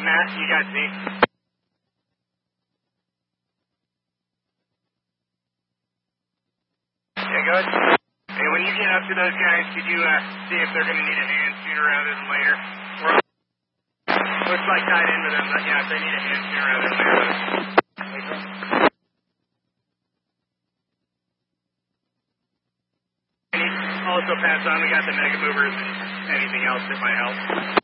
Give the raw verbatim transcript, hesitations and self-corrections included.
Matt, you got Z. Yeah, go ahead. Hey, when you get up to those guys, could you uh, see if they're going to need a hand sooner rather than later? We're looks like tied in with them, but yeah, if they need a hand sooner rather than later. And also pass on, we got the mega movers and anything else that might help.